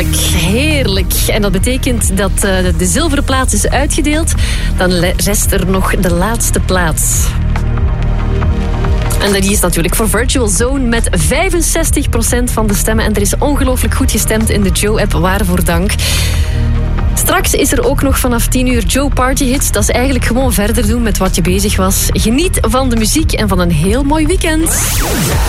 Heerlijk, heerlijk. En dat betekent dat de zilveren plaats is uitgedeeld. Dan rest er nog de laatste plaats. En die is natuurlijk voor Virtual Zone met 65% van de stemmen. En er is ongelooflijk goed gestemd in de Joe-app. Waarvoor dank. Straks is er ook nog vanaf 10 uur Joe Party Hits. Dat is eigenlijk gewoon verder doen met wat je bezig was. Geniet van de muziek en van een heel mooi weekend.